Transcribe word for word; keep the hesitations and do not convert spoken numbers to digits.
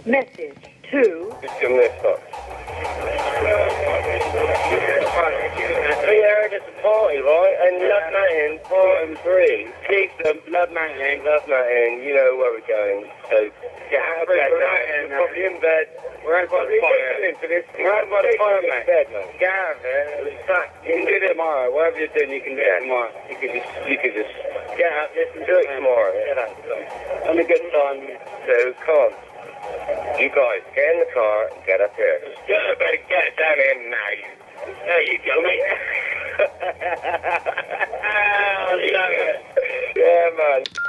Message to... It's your mister. Yeah, it's a party, right? And Love Mountain, part and three. Keep the Love Mountain, Love Mountain, you know where we're going. So, get out of bed now. Probably in bed. We're out by the fire. We're out by the fire, mate. Bed, mate. Get out of there. You can do it tomorrow. Whatever you're doing, you can do it tomorrow. You can just, you can just get out, listen to it tomorrow. Have a good time. So, come on. You guys, get in the car and get up here. Just better get down in now. There you go, mate. I love it. Yeah, man.